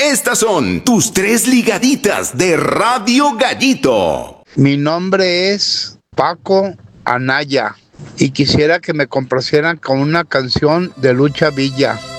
Estas son tus 3 ligaditas de Radio Gallito. Mi nombre es Paco Anaya y quisiera que me complacieran con una canción de Lucha Villa.